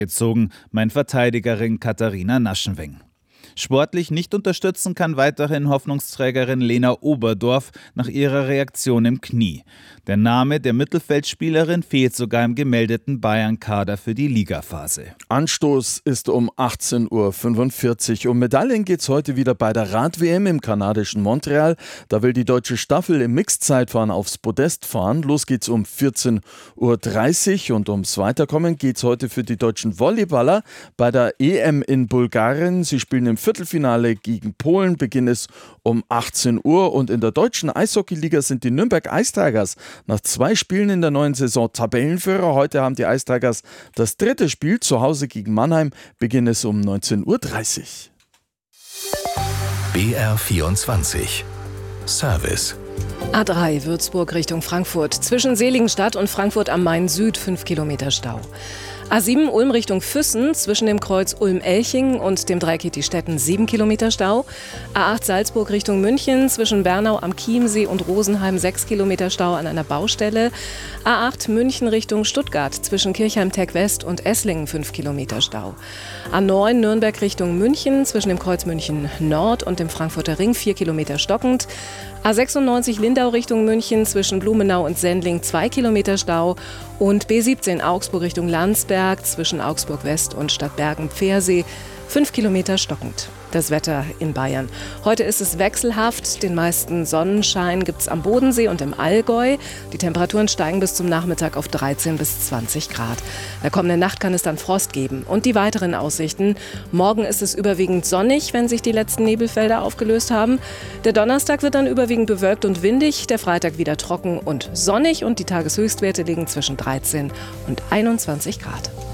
gezogen, meint Verteidigerin Katharina Naschenweng. Sportlich nicht unterstützen kann weiterhin Hoffnungsträgerin Lena Oberdorf nach ihrer Reaktion im Knie. Der Name der Mittelfeldspielerin fehlt sogar im gemeldeten Bayern-Kader für die Ligaphase. Anstoß ist um 18:45 Uhr. Um Medaillen geht es heute wieder bei der Rad-WM im kanadischen Montreal. Da will die deutsche Staffel im Mixed-Zeitfahren aufs Podest fahren. Los geht's um 14:30 Uhr. Und ums Weiterkommen geht es heute für die deutschen Volleyballer bei der EM in Bulgarien. Sie spielen im Viertelfinale gegen Polen. Beginn ist um 18 Uhr. Und in der deutschen Eishockeyliga sind die Nürnberg Ice Tigers nach 2 Spielen in der neuen Saison Tabellenführer. Heute haben die Ice Tigers das 3. Spiel zu Hause gegen Mannheim. Beginn ist um 19:30 Uhr. BR24 Service. A3 Würzburg Richtung Frankfurt. Zwischen Seligenstadt und Frankfurt am Main Süd 5 Kilometer Stau. A7 Ulm Richtung Füssen, zwischen dem Kreuz Ulm-Elching und dem Dreieck Stetten 7 Kilometer Stau. A8 Salzburg Richtung München, zwischen Bernau am Chiemsee und Rosenheim 6 Kilometer Stau an einer Baustelle. A8 München Richtung Stuttgart, zwischen Kirchheim-Tech West und Esslingen 5 Kilometer Stau. A9 Nürnberg Richtung München, zwischen dem Kreuz München Nord und dem Frankfurter Ring 4 Kilometer stockend. A96 Lindau Richtung München, zwischen Blumenau und Sendling 2 Kilometer Stau. Und B17 Augsburg Richtung Landsberg, zwischen Augsburg West und Stadtbergen-Pfersee 5 Kilometer stockend. Das Wetter in Bayern. Heute ist es wechselhaft. Den meisten Sonnenschein gibt es am Bodensee und im Allgäu. Die Temperaturen steigen bis zum Nachmittag auf 13 bis 20 Grad. In der kommenden Nacht kann es dann Frost geben. Und die weiteren Aussichten. Morgen ist es überwiegend sonnig, wenn sich die letzten Nebelfelder aufgelöst haben. Der Donnerstag wird dann überwiegend bewölkt und windig. Der Freitag wieder trocken und sonnig. Und die Tageshöchstwerte liegen zwischen 13 und 21 Grad.